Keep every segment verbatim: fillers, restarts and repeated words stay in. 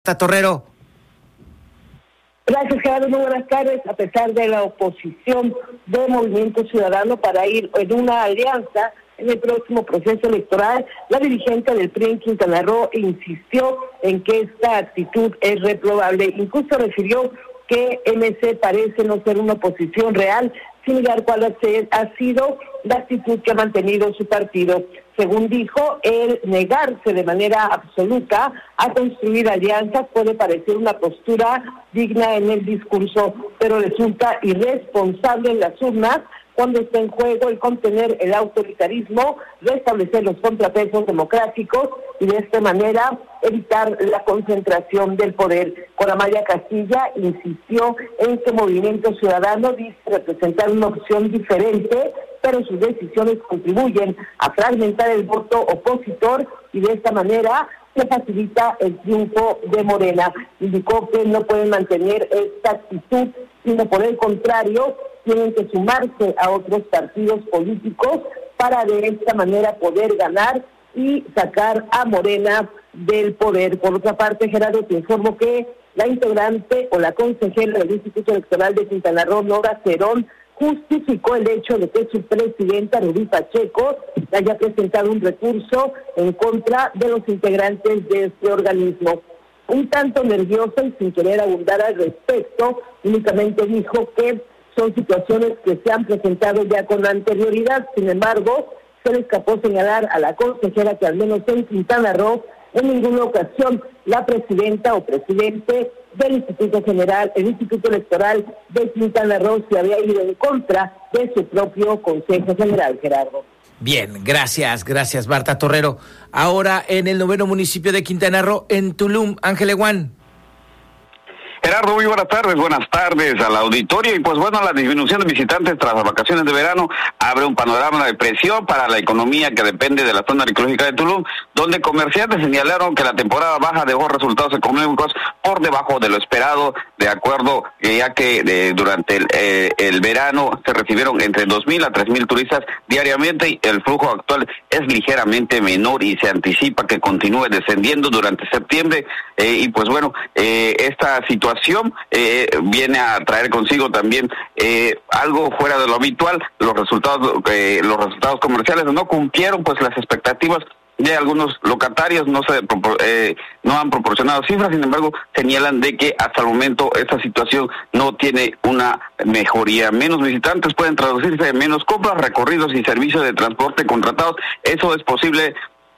Torrero. Gracias, Gerardo. Muy buenas tardes. A pesar de la oposición de Movimiento Ciudadano para ir en una alianza en el próximo proceso electoral, la dirigente del P R I en Quintana Roo insistió en que esta actitud es reprobable. Incluso refirió que M C parece no ser una oposición real, sin negar cuál ha sido la actitud que ha mantenido su partido. Según dijo, el negarse de manera absoluta a construir alianzas puede parecer una postura digna en el discurso, pero resulta irresponsable en las urnas cuando está en juego el contener el autoritarismo, restablecer los contrapesos democráticos y de esta manera evitar la concentración del poder. Cora Maya Castilla insistió en que Movimiento Ciudadano dice representar una opción diferente, pero sus decisiones contribuyen a fragmentar el voto opositor y de esta manera se facilita el triunfo de Morena. Indicó que no pueden mantener esta actitud, sino por el contrario, tienen que sumarse a otros partidos políticos para de esta manera poder ganar y sacar a Morena del poder. Por otra parte, Gerardo, te informo que la integrante o la consejera del Instituto Electoral de Quintana Roo, Nora Cerón, justificó el hecho de que su presidenta, Rubí Pacheco, haya presentado un recurso en contra de los integrantes de este organismo. Un tanto nerviosa y sin querer abundar al respecto, únicamente dijo que son situaciones que se han presentado ya con anterioridad. Sin embargo, se le escapó señalar a la consejera que al menos en Quintana Roo, en ninguna ocasión la presidenta o presidente del Instituto General, el Instituto Electoral de Quintana Roo se había ido en contra de su propio Consejo General, Gerardo. Bien, gracias, gracias, Marta Torrero. Ahora en el noveno municipio de Quintana Roo, en Tulum, Ángel Eguán. Gerardo, muy buenas tardes, buenas tardes al auditorio. Y pues bueno, la disminución de visitantes tras las vacaciones de verano abre un panorama de presión para la economía que depende de la zona arqueológica de Tulum, donde comerciantes señalaron que la temporada baja dejó resultados económicos por debajo de lo esperado, de acuerdo, ya que de, durante el, eh, el verano se recibieron entre dos mil a tres mil turistas diariamente y el flujo actual es ligeramente menor y se anticipa que continúe descendiendo durante septiembre. Eh, y pues bueno, eh, esta situación Eh, viene a traer consigo también eh, algo fuera de lo habitual. Los resultados eh, los resultados comerciales no cumplieron pues las expectativas de algunos locatarios, no se eh, no han proporcionado cifras. Sin embargo, señalan de que hasta el momento esta situación no tiene una mejoría. Menos visitantes pueden traducirse en menos compras, recorridos y servicios de transporte contratados. Eso es posible.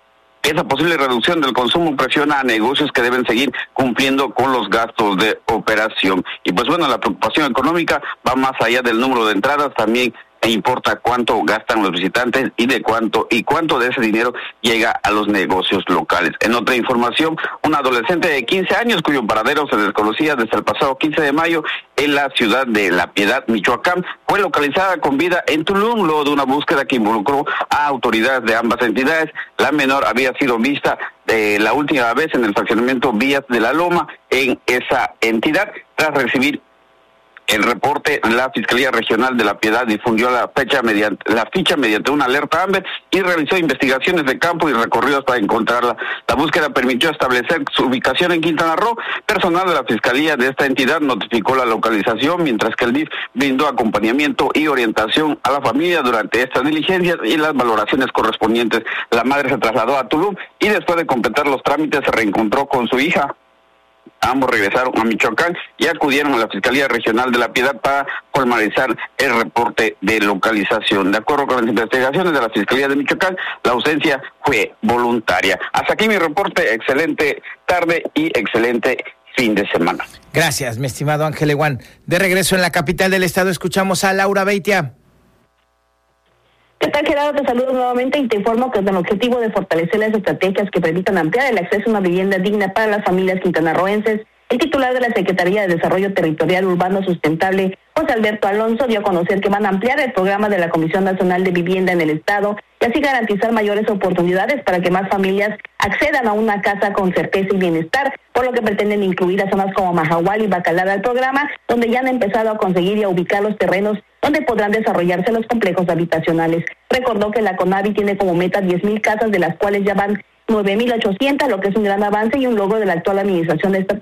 Esa posible reducción del consumo presiona a negocios que deben seguir cumpliendo con los gastos de operación. Y pues bueno, la preocupación económica va más allá del número de entradas, también importa cuánto gastan los visitantes y de cuánto y cuánto de ese dinero llega a los negocios locales. En otra información, un adolescente de quince años cuyo paradero se desconocía desde el pasado quince de mayo en la ciudad de La Piedad, Michoacán, fue localizada con vida en Tulum luego de una búsqueda que involucró a autoridades de ambas entidades. La menor había sido vista eh, la última vez en el fraccionamiento Vías de la Loma en esa entidad. Tras recibir el reporte, la Fiscalía Regional de La Piedad difundió la fecha mediante la ficha mediante una alerta AMBER y realizó investigaciones de campo y recorridos para encontrarla. La búsqueda permitió establecer su ubicación en Quintana Roo. Personal de la Fiscalía de esta entidad notificó la localización, mientras que el D I F brindó acompañamiento y orientación a la familia durante estas diligencias y las valoraciones correspondientes. La madre se trasladó a Tulum y después de completar los trámites se reencontró con su hija. Ambos regresaron a Michoacán y acudieron a la Fiscalía Regional de La Piedad para formalizar el reporte de localización. De acuerdo con las investigaciones de la Fiscalía de Michoacán, la ausencia fue voluntaria. Hasta aquí mi reporte. Excelente tarde y excelente fin de semana. Gracias, mi estimado Ángel Eguán. De regreso en la capital del estado, escuchamos a Laura Beitia. ¿Qué tal, Gerardo? Te saludo nuevamente y te informo que con el objetivo de fortalecer las estrategias que permitan ampliar el acceso a una vivienda digna para las familias quintanarroenses, el titular de la Secretaría de Desarrollo Territorial Urbano Sustentable, José Alberto Alonso, dio a conocer que van a ampliar el programa de la Comisión Nacional de Vivienda en el Estado y así garantizar mayores oportunidades para que más familias accedan a una casa con certeza y bienestar, por lo que pretenden incluir a zonas como Mahahual y Bacalar al programa, donde ya han empezado a conseguir y a ubicar los terrenos donde podrán desarrollarse los complejos habitacionales. Recordó que la CONAVI tiene como meta diez mil casas, de las cuales ya van nueve mil ochocientos, lo que es un gran avance y un logro de la actual administración de esta